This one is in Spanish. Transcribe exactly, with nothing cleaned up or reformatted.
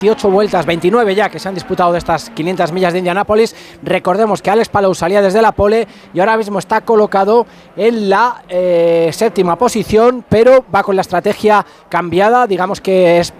dieciocho vueltas, veintinueve ya que se han disputado de estas quinientas millas de Indianápolis. Recordemos que Alex Palou salía desde la pole y ahora mismo está colocado en la eh, séptima posición, pero va con la estrategia cambiada. Digamos que es